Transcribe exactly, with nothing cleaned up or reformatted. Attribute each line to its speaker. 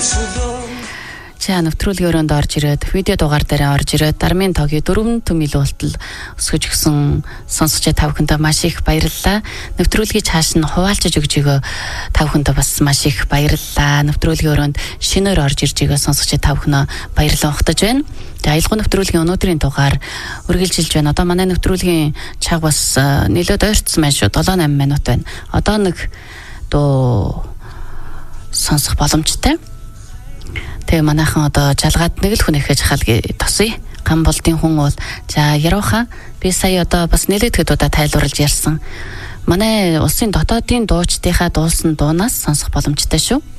Speaker 1: За нэвтрүүлгийн өрөөнд орж ирээд видео дугаар дээр орж ирээд Дармын тогийн дөрвөн төмөл уултал өсгөж гисэн сонсогч та бүхэндээ маш их баярлалаа. Нэвтрүүлгийг цааш нь хуваалцаж өгч өгөө та бүхэндээ бас маш их баярлалаа. Нэвтрүүлгийн өрөөнд шинээр орж ирж байгаа сонсогч та бүхнээ баярлалаа ухтаж байна. За аялал нэвтрүүлгийн өнөөдрийн дугаар үргэлжилж байна. Одоо манай нэвтрүүлгийн цаг бас нэлээд ойртсон байна шүү. seven eight минут байна. Одоо нэг дуу сонсох боломжтой. Тэгээ манайхан одоо жалгаад нэг л хүн ихэж халги тосъё. Ган болдын хүн бол за яруухан би сая одоо бас нэлээд хэд удаа тайлбарлаж ярьсан. Манай улсын дотоодын дуучдынхаа дуулсан дуунаас сонсох боломжтой шүү.